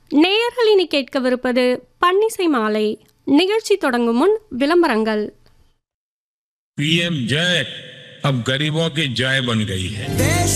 நேயர்கள் இனி கேட்கவிருப்பது பன்னிசை மாலை. நிகழ்ச்சி தொடங்கும் முன் விளம்பரங்கள். पीएम जय अब गरीबों की जय बन गई है.